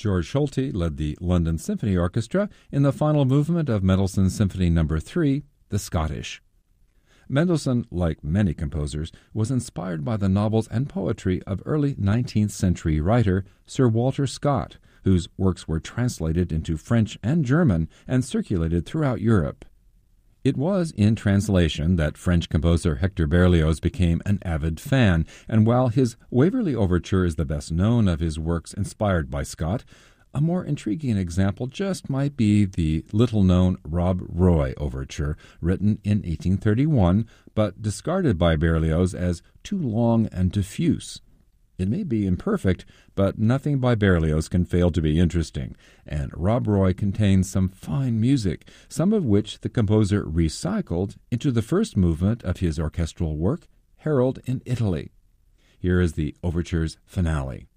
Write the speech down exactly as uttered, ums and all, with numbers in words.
George Solti led the London Symphony Orchestra in the final movement of Mendelssohn's Symphony Number three, The Scottish. Mendelssohn, like many composers, was inspired by the novels and poetry of early nineteenth century writer Sir Walter Scott, whose works were translated into French and German and circulated throughout Europe. It was in translation that French composer Hector Berlioz became an avid fan, and while his Waverley Overture is the best known of his works inspired by Scott, a more intriguing example just might be the little-known Rob Roy Overture, written in eighteen thirty-one, but discarded by Berlioz as too long and diffuse. It may be imperfect, but nothing by Berlioz can fail to be interesting, and Rob Roy contains some fine music, some of which the composer recycled into the first movement of his orchestral work, Harold in Italy. Here is the overture's finale.